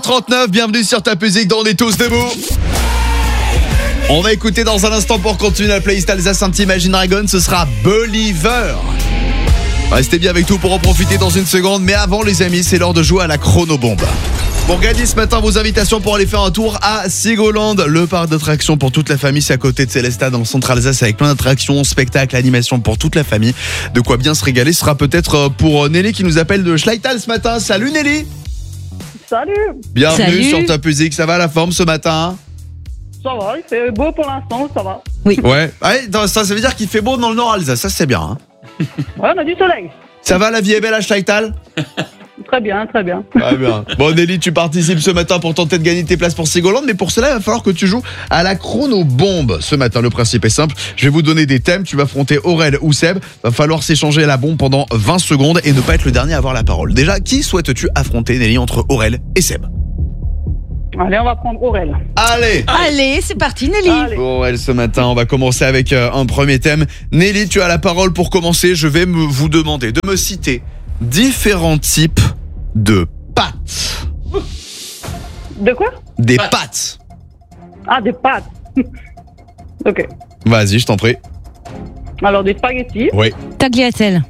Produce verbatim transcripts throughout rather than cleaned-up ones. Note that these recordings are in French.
trente-neuf, bienvenue sur Ta Musique dans On est tous debout. On va écouter dans un instant pour continuer la playlist Alsace Imagine Dragon, ce sera Believer. Restez bien avec tout pour en profiter dans une seconde, mais avant les amis, c'est l'heure de jouer à la chronobombe. Pour gagner ce matin vos invitations pour aller faire un tour à Sigoland, le parc d'attractions pour toute la famille, c'est à côté de Célestat dans le centre Alsace avec plein d'attractions, spectacles, animations pour toute la famille. De quoi bien se régaler, ce sera peut-être pour Nelly qui nous appelle de Schleital ce matin. Salut Nelly. Salut. Bienvenue Salut. sur Ta Musique, ça va la forme ce matin? Ça va, il fait beau pour l'instant, ça va. Oui. Ouais, ouais ça, ça veut dire qu'il fait beau dans le nord Alsace, ça c'est bien. Hein. Ouais, on a du soleil. Ça va, la vie est belle à Schleital? Très bien, très bien. Très bien. Bon Nelly, tu participes ce matin pour tenter de gagner tes places pour Sigoland, mais pour cela il va falloir que tu joues à la chronobombe. Ce matin, le principe est simple, je vais vous donner des thèmes, tu vas affronter Aurel ou Seb, va falloir s'échanger la bombe pendant vingt secondes et ne pas être le dernier à avoir la parole. Déjà, qui souhaites-tu affronter Nelly entre Aurel et Seb? Allez, on va prendre Aurel. Allez. Allez, c'est parti Nelly. Allez. Aurel, ce matin, on va commencer avec euh, un premier thème. Nelly, tu as la parole pour commencer. Je vais me, vous demander de me citer différents types de pâtes. De quoi? Des Pâtes. pâtes. Ah, des pâtes. Ok. Vas-y, je t'en prie. Alors, des spaghettis, Oui. Tagliatelle.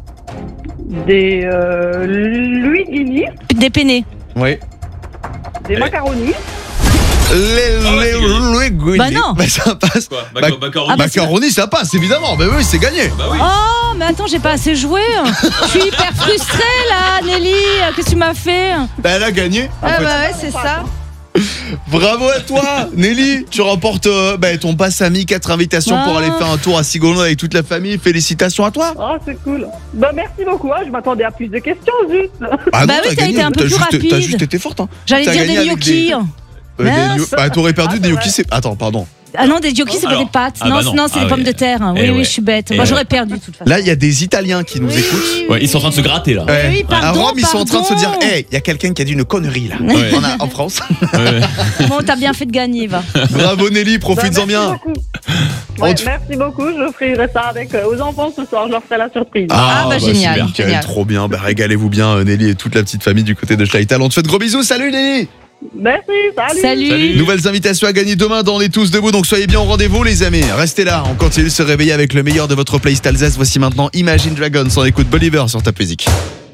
des euh, linguini, Des penne. Oui. des macaronis. Les, Ah ouais, les, c'est linguini. Bah non. Bah ça passe. Quoi Bah- Maca- Macaroni. Ah bah, c'est- Macaroni, ça passe, évidemment. Bah oui, c'est gagné. Bah oui. Oh, mais attends, j'ai pas assez joué. Je suis hyper frustrée là, Nelly. Qu'est-ce que tu m'as fait? Bah, elle a gagné. en Ah fait. bah ouais, c'est ça. Bravo à toi, Nelly. Tu remportes euh, bah, ton pass ami, quatre invitations Ah. pour aller faire un tour à Sigoland avec toute la famille. Félicitations à toi. Oh, c'est cool. Bah, merci beaucoup. hein, Je m'attendais à plus de questions, juste. Ah Bah oui, t'as été un peu T'as plus juste, rapide. t'as juste été forte. Hein. J'allais T'as dire gagné des avec gnocchis. des- Euh, des Mince. gno- Bah t'aurais perdu Ah, des c'est gnocchis. vrai. C'est... Attends, pardon. Ah non, des gnocchis, c'est pas Alors, des pâtes. ah non, bah non. non, c'est Ah des pommes ouais. de terre. Oui, Eh oui, ouais. je suis bête. Eh Moi, ouais. j'aurais perdu de toute façon. Là, il y a des Italiens qui nous Oui, écoutent. oui, Ouais, ils sont en train de se gratter là. Ouais. oui, pardon, à Rome, ils sont en train de se dire, pardon. hey, il y a quelqu'un qui a dit une connerie là. Ouais. On a en France. Ouais. Bon, t'as bien fait de gagner, va. Bravo Nelly, Bah, profites-en merci bien. beaucoup. On Ouais, te- merci beaucoup. Je ferai ça avec euh, aux enfants ce soir. Je leur ferai la surprise. Ah, bah, génial. super. Nickel, Génial. trop bien. Bah régalez-vous bien, euh, Nelly et toute la petite famille du côté de Schleital. On te fait de gros bisous. Salut Nelly. Merci. Salut. Salut. Salut. Nouvelles invitations à gagner demain dans On est tous debout, donc soyez bien au rendez-vous les amis. Restez là, on continue de se réveiller avec le meilleur de votre playlist Alsace. Voici maintenant Imagine Dragons, on écoute Believer sur Ta Musique.